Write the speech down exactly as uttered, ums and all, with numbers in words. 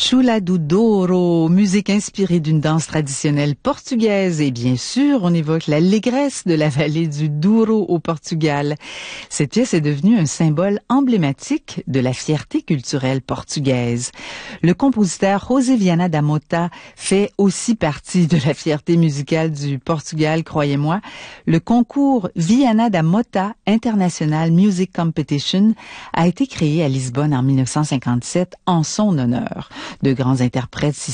Chula do Douro, musique inspirée d'une danse traditionnelle portugaise et bien sûr, on évoque l'allégresse de la vallée du Douro au Portugal. Cette pièce est devenue un symbole emblématique de la fierté culturelle portugaise. Le compositeur José Viana da Mota fait aussi partie de la fierté musicale du Portugal, croyez-moi. Le concours Viana da Mota International Music Competition a été créé à Lisbonne en mille neuf cent cinquante-sept en son honneur. De grands interprètes s'y